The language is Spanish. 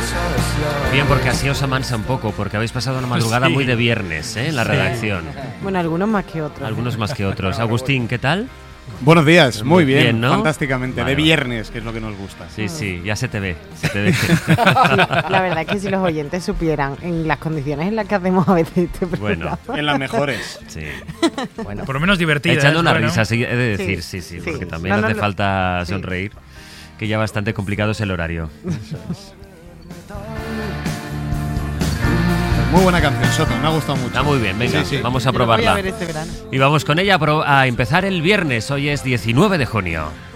Bien, porque así os amansa un poco, porque habéis pasado una madrugada muy de viernes, en la redacción. Bueno, algunos más que otros. Algunos más que otros. Agustín, ¿qué tal? Buenos días, muy bien, ¿no? Fantásticamente, Vale, de viernes, que es lo que nos gusta. Sí, ya se te ve, se te ve. Sí, la verdad es que si los oyentes supieran en las condiciones en las que hacemos a veces este programa. Bueno, En las mejores. sí. Bueno, por lo menos divertida. Echando una bueno. risa, sí, he de decir, Sí, sí, sí. porque también No, hace no, falta sí. sonreír, que ya bastante complicado es el horario. Muy buena canción, Soto, me ha gustado mucho. Está muy bien, venga, Sí, sí. vamos a Yo lo voy a probarla. ver este verano. Y vamos con ella a empezar el viernes, hoy es 19 de junio.